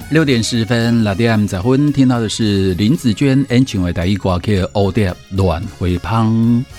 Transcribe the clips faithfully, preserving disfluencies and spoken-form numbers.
六点十分，六点十分，听到的是林子娟演唱的台语歌曲《蝴蝶乱飞芳》。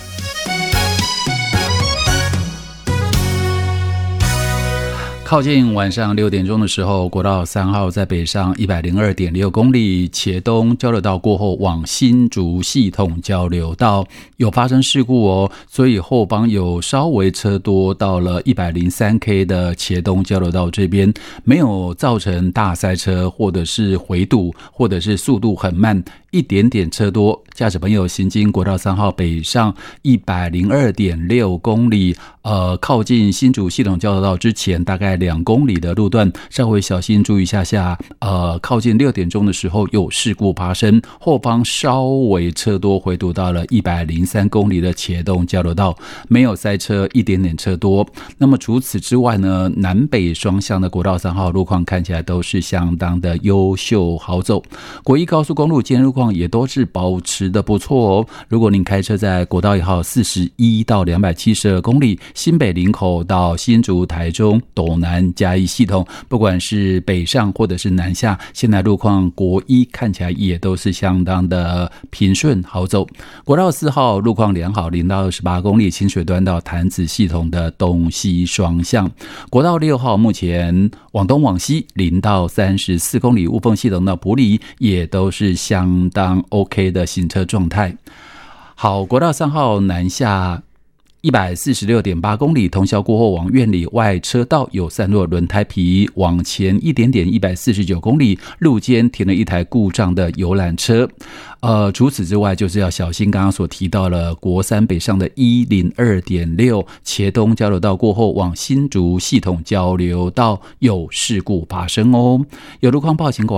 靠近晚上六点钟的时候，国道三号在北上 一百零二点六 公里，茄东交流道过后往新竹系统交流道有发生事故哦，所以后方有稍微车多，到了 一百零三 K 的茄东交流道这边没有造成大塞车或者是回堵或者是速度很慢，一点点车多，驾驶朋友行经国道三号北上 一百零二点六 公里，呃，靠近新竹系统交流道之前大概两公里的路段，稍微小心注意一下下。呃，靠近六点钟的时候有事故发生，后方稍微车多，回堵到了一百零三公里的茄东交流道，没有塞车，一点点车多。那么除此之外呢，南北双向的国道三号路况看起来都是相当的优秀好走。国一高速公路今天路况也都是保持的不错哦。如果您开车在国道一号四十一到两百七十二公里，新北林口到新竹台中斗南嘉义系统，不管是北上或者是南下，现在路况国一看起来也都是相当的平顺好走。国道四号路况良好，零到二十八公里，清水端到潭子系统的东西双向。国道六号目前往东往西零到三十四公里，雾峰系统的埔里也都是相当 OK 的行车状态。好，国道三号南下一百四十六点八公里，通宵过后往苑里外车道有散落轮胎皮，往前一点点一百四十九公里，路肩停了一台故障的游览车。呃，除此之外就是要小心刚刚所提到了国三北上的一零二点六茄东交流道过后往新竹系统交流道有事故发生哦。有路况报请